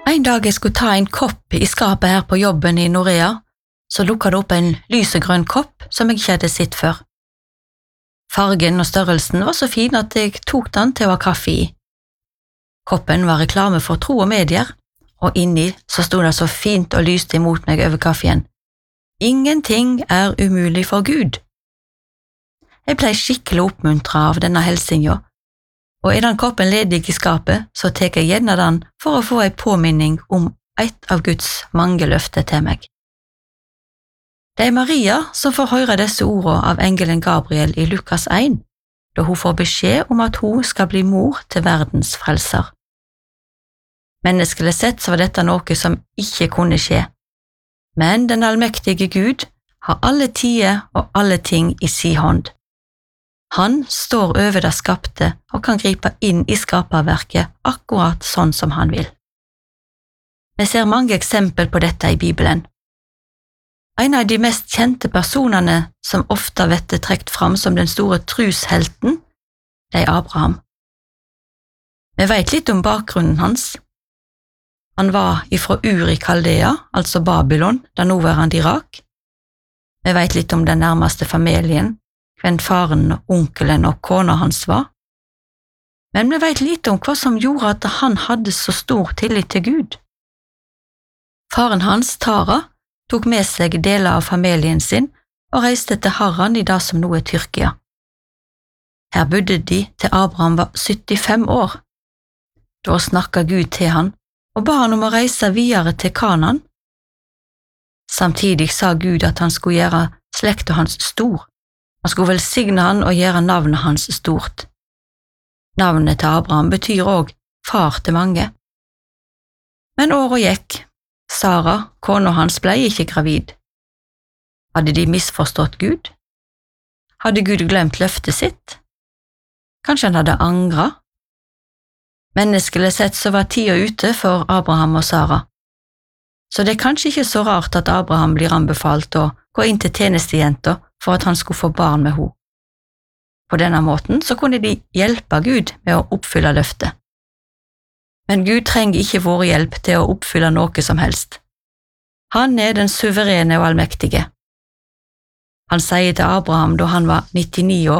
En dag jeg skulle ta en kopp i skapet her på jobben i Norea, så lukket det opp en lysegrønn kopp som jeg ikke hadde sett før. Fargen og størrelsen var så fin at jeg tok den til å ha kaffe i. Koppen var reklame for Tro og Medier, og inni så stod det så fint og lyste imot meg over kaffen. Ingenting er umulig for Gud. Jeg ble skikkelig oppmuntret av denne hilsingen, og er den koppen ledig i skapet, så tar jeg gjerne den for å få en påminning om et av Guds mange løfter til meg. Det er Maria som får høre disse ordene av engelen Gabriel i Lukas 1, da hun får beskjed om at hun skal bli mor til verdens frelser. Menneskelig sett så var dette noe som ikke kunne skje, men den allmektige Gud har alle tider og alle ting i sin hånd. Han står over det skapte og kan gripe inn i skaperverket akkurat sånn som han vil. Vi ser mange eksempel på dette i Bibelen. En av de mest kjente personene som ofte blir trukket fram som den store troshelten, det er Abraham. Vi vet litt om bakgrunnen hans. Han var ifra Ur i Kaldea, altså Babylon, det nåværende Irak. Vi vet litt om den nærmeste familien, hvem faren, onkelen og kona hans var. Men vi vet lite om hva som gjorde at han hadde så stor tillit til Gud. Faren hans, Tara, tok med seg deler av familien sin og reiste til Haran i det som nå er Tyrkia. Her bodde de til Abraham var 75 år. Da snakket Gud til han og ba han om å reise videre til Kanaan. Samtidig sa Gud at han skulle gjøre slekta hans stor. Han skulle velsigne han og gjøre navnet hans stort. Navnet til Abraham betyr også far til mange. Men året gikk. Sara, kona hans, ble ikke gravid. Hadde de misforstått Gud? Hadde Gud glemt løftet sitt? Kanskje han hadde angret? Menneskelig sett så var tida ute for Abraham og Sara. Så det er kanskje ikke så rart at Abraham blir anbefalt å gå inn til tjenestejenta for at han skulle få barn med henne. På denne måten så kunne de hjelpe Gud med å oppfylle løftet. Men Gud trenger ikke vår hjelp til å oppfylle noe som helst. Han er den suverene og allmektige. Han sier til Abraham da han var 99 år,